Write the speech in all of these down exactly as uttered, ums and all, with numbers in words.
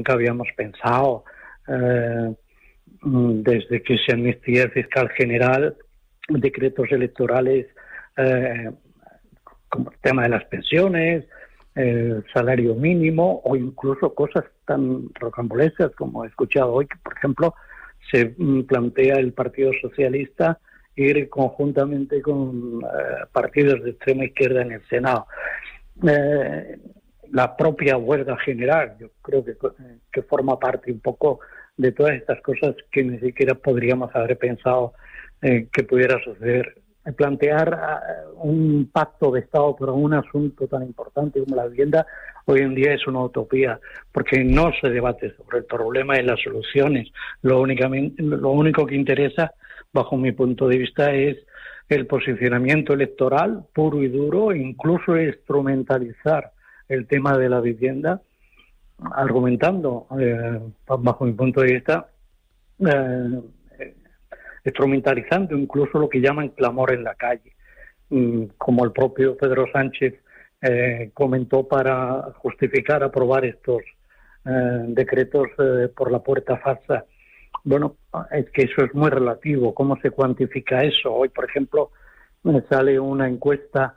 nunca habíamos pensado, eh, desde que se amnistía el fiscal general, decretos electorales eh, como el tema de las pensiones, el salario mínimo o incluso cosas tan rocambolescas como he escuchado hoy, que por ejemplo se plantea el Partido Socialista ir conjuntamente con eh, partidos de extrema izquierda en el Senado. Eh, la propia huelga general, yo creo que, que forma parte un poco de todas estas cosas que ni siquiera podríamos haber pensado eh, que pudiera suceder. Plantear uh, un pacto de Estado para un asunto tan importante como la vivienda hoy en día es una utopía, porque no se debate sobre el problema y las soluciones. Lo, únicamente, lo único que interesa, bajo mi punto de vista, es el posicionamiento electoral puro y duro, incluso instrumentalizar el tema de la vivienda, argumentando, eh, bajo mi punto de vista, eh, instrumentalizando incluso lo que llaman clamor en la calle, como el propio Pedro Sánchez eh, comentó para justificar aprobar estos eh, decretos eh, por la puerta falsa. Bueno, es que eso es muy relativo. ¿Cómo se cuantifica eso? Hoy, por ejemplo, me sale una encuesta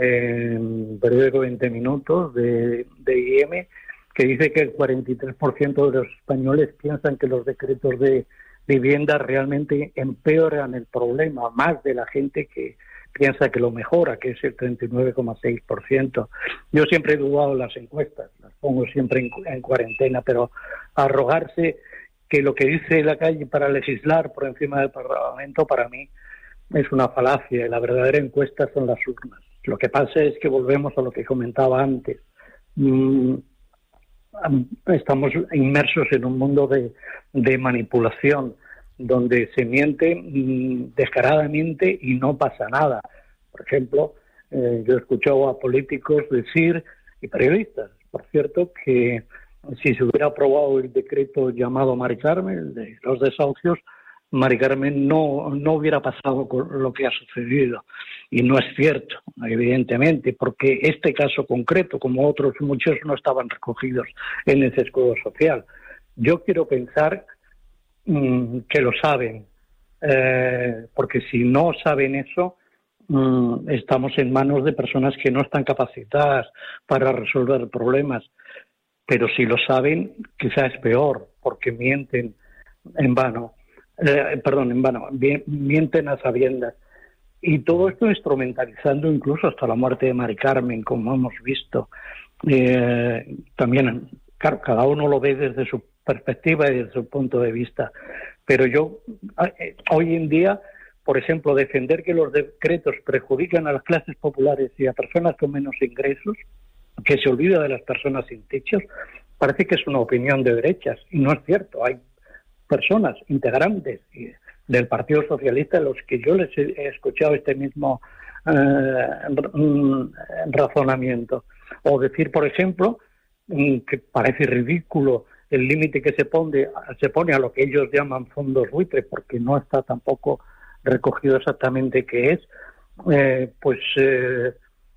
en periódico veinte minutos de, de I E M que dice que el cuarenta y tres por ciento de los españoles piensan que los decretos de vivienda realmente empeoran el problema, más de la gente que piensa que lo mejora, que es el treinta y nueve coma seis por ciento. Yo siempre he dudado de las encuestas, las pongo siempre en, en cuarentena, pero arrogarse que lo que dice la calle para legislar por encima del Parlamento, para mí es una falacia, y la verdadera encuesta son las urnas. Lo que pasa es que volvemos a lo que comentaba antes. Mm, estamos inmersos en un mundo de, de manipulación, donde se miente mmm, descaradamente y no pasa nada. Por ejemplo, eh, yo he escuchado a políticos decir, y periodistas, por cierto, que si se hubiera aprobado el decreto llamado Mari Carmen, el de los desahucios, Mari Carmen no, no hubiera pasado con lo que ha sucedido. Y no es cierto, evidentemente, porque este caso concreto, como otros muchos, no estaban recogidos en ese escudo social. Yo quiero pensar mmm, que lo saben, eh, porque si no saben eso, mmm, estamos en manos de personas que no están capacitadas para resolver problemas. Pero si lo saben, quizás es peor, porque mienten en vano. Eh, perdón, en vano, mienten a sabiendas. Y todo esto instrumentalizando incluso hasta la muerte de Mari Carmen, como hemos visto. Eh, también, claro, cada uno lo ve desde su perspectiva y desde su punto de vista. Pero yo, eh, hoy en día, por ejemplo, defender que los decretos perjudican a las clases populares y a personas con menos ingresos, que se olvida de las personas sin techos, parece que es una opinión de derechas. Y no es cierto. Hay personas integrantes del Partido Socialista a los que yo les he escuchado este mismo eh, razonamiento. O decir, por ejemplo, que parece ridículo el límite que se pone, se pone a lo que ellos llaman fondos buitre, porque no está tampoco recogido exactamente qué es, eh, pues eh,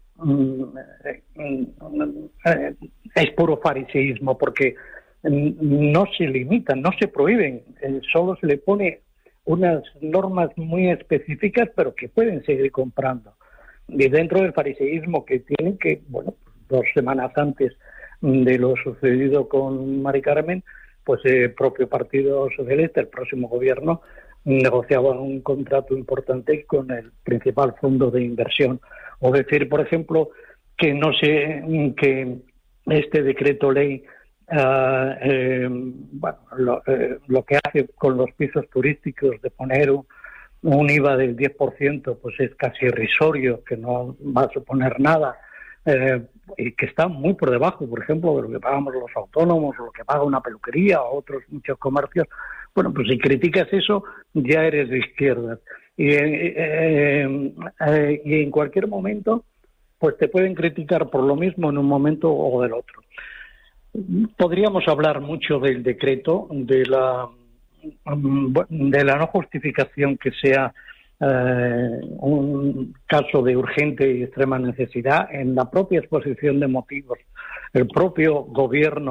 es puro fariseísmo, porque no se limitan, no se prohíben, solo se le pone unas normas muy específicas, pero que pueden seguir comprando. Y dentro del fariseísmo que tienen, que, bueno, dos semanas antes de lo sucedido con Mari Carmen, pues el propio Partido Socialista, el próximo gobierno, negociaba un contrato importante con el principal fondo de inversión. O decir, por ejemplo, que no sé, que este decreto ley Uh, eh, bueno, lo, eh, lo que hace con los pisos turísticos de poner un, un I V A del diez por ciento, pues es casi irrisorio, que no va a suponer nada, eh, y que está muy por debajo, por ejemplo, de lo que pagamos los autónomos o lo que paga una peluquería o otros muchos comercios. Bueno, pues si criticas eso, ya eres de izquierdas. Y, eh, eh, eh, y en cualquier momento, pues te pueden criticar por lo mismo en un momento o del otro. Podríamos hablar mucho del decreto, de la de la no justificación que sea eh, un caso de urgente y extrema necesidad. En la propia exposición de motivos, el propio gobierno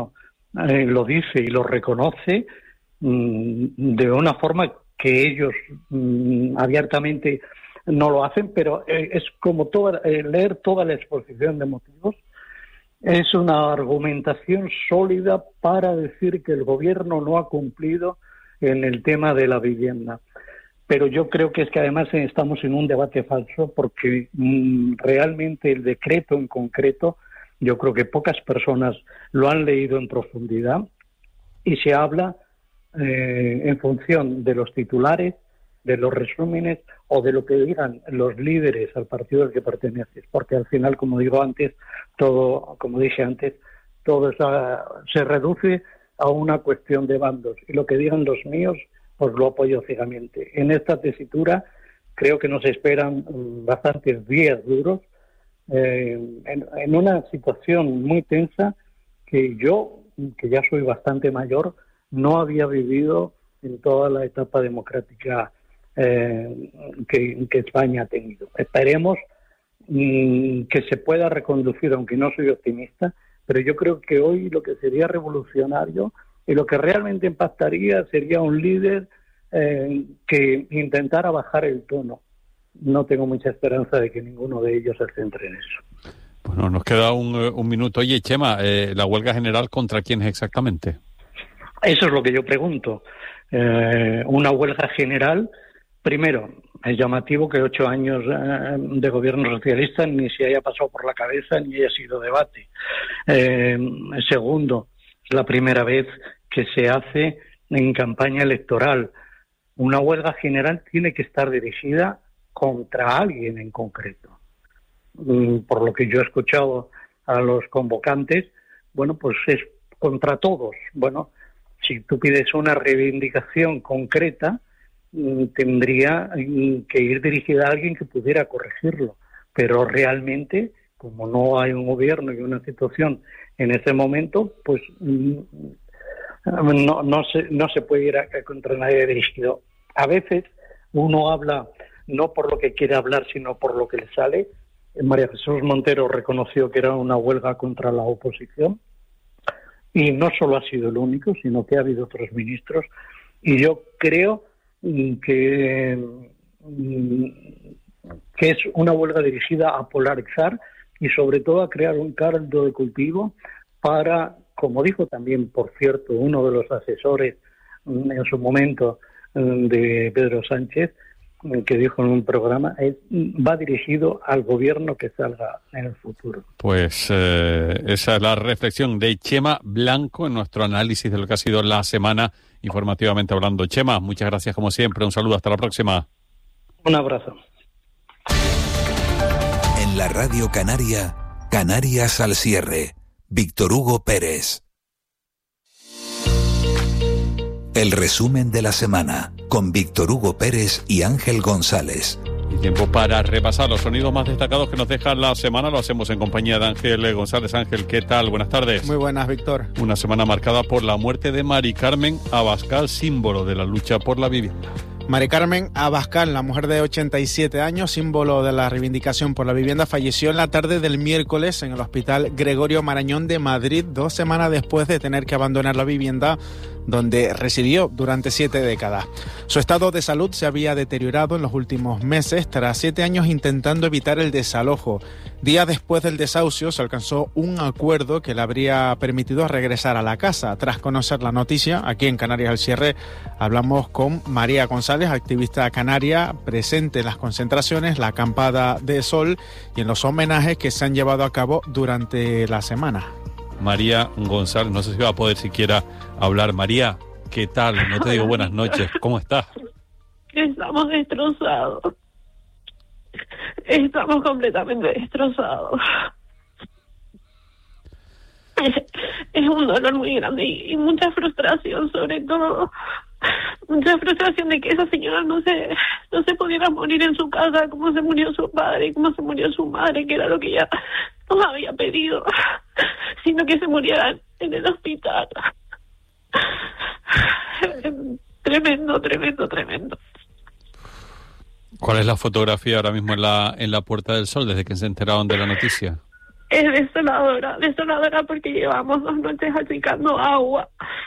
eh, lo dice y lo reconoce mmm, de una forma que ellos mmm, abiertamente no lo hacen, pero eh, es como toda, eh, leer toda la exposición de motivos. Es una argumentación sólida para decir que el gobierno no ha cumplido en el tema de la vivienda. Pero yo creo que es que además estamos en un debate falso, porque mmm, realmente el decreto en concreto, yo creo que pocas personas lo han leído en profundidad y se habla eh, en función de los titulares, de los resúmenes o de lo que digan los líderes al partido al que perteneces, porque al final, como digo antes, todo, como dije antes, todo esa, se reduce a una cuestión de bandos, y lo que digan los míos, pues lo apoyo ciegamente. En esta tesitura creo que nos esperan bastantes días duros, eh, en, en una situación muy tensa que yo, que ya soy bastante mayor, no había vivido en toda la etapa democrática eh, que, que España ha tenido. Esperemos mm, que se pueda reconducir, aunque no soy optimista, pero yo creo que hoy lo que sería revolucionario y lo que realmente impactaría sería un líder eh, que intentara bajar el tono. No tengo mucha esperanza de que ninguno de ellos se centre en eso. Bueno, nos queda un, un minuto. Oye, Chema, eh, ¿la huelga general contra quién es exactamente? Eso es lo que yo pregunto. Eh, una huelga general, primero, es llamativo que ocho años eh, de gobierno socialista ni se haya pasado por la cabeza ni haya sido debate. Eh, segundo, es la primera vez que se hace en campaña electoral. Una huelga general tiene que estar dirigida contra alguien en concreto. Por lo que yo he escuchado a los convocantes, bueno, pues es contra todos. Bueno, si tú pides una reivindicación concreta, tendría que ir dirigida a alguien que pudiera corregirlo. Pero realmente, como no hay un gobierno y una situación en ese momento, pues no, no, se, no se puede ir a, a contra nadie dirigido. A veces uno habla no por lo que quiere hablar, sino por lo que le sale. María Jesús Montero reconoció que era una huelga contra la oposición, y no solo ha sido el único, sino que ha habido otros ministros, y yo creo que, que es una huelga dirigida a polarizar y sobre todo a crear un caldo de cultivo para, como dijo también, por cierto, uno de los asesores en su momento de Pedro Sánchez, que dijo en un programa, es, va dirigido al gobierno que salga en el futuro. Pues eh, esa es la reflexión de Chema Blanco en nuestro análisis de lo que ha sido la semana informativamente hablando. Chema, muchas gracias como siempre, un saludo, hasta la próxima. Un abrazo. En la Radio Canaria, Canarias al cierre, Víctor Hugo Pérez. El resumen de la semana, con Víctor Hugo Pérez y Ángel González. Y tiempo para repasar los sonidos más destacados que nos deja la semana. Lo hacemos en compañía de Ángel González. Ángel, ¿qué tal? Buenas tardes. Muy buenas, Víctor. Una semana marcada por la muerte de Mari Carmen Abascal, símbolo de la lucha por la vivienda. Mari Carmen Abascal, la mujer de ochenta y siete años, símbolo de la reivindicación por la vivienda, falleció en la tarde del miércoles en el Hospital Gregorio Marañón de Madrid, dos semanas después de tener que abandonar la vivienda donde residió durante siete décadas. Su estado de salud se había deteriorado en los últimos meses tras siete años intentando evitar el desalojo. Días después del desahucio se alcanzó un acuerdo que le habría permitido regresar a la casa. Tras conocer la noticia, aquí en Canarias al cierre, hablamos con María González, activista canaria, presente en las concentraciones, la acampada de sol y en los homenajes que se han llevado a cabo durante la semana. María González, no sé si va a poder siquiera hablar. María, ¿qué tal? No te digo buenas noches, ¿cómo estás? Estamos destrozados. Estamos completamente destrozados. Es, es un dolor muy grande y, y mucha frustración, sobre todo. Mucha frustración de que esa señora no se no se pudiera morir en su casa como se murió su padre, como se murió su madre, que era lo que ella nos había pedido, sino que se muriera en el hospital. Tremendo, tremendo, tremendo. ¿Cuál es la fotografía ahora mismo en la en la Puerta del Sol desde que se enteraron de la noticia? es desoladora, desoladora porque llevamos dos noches achicando agua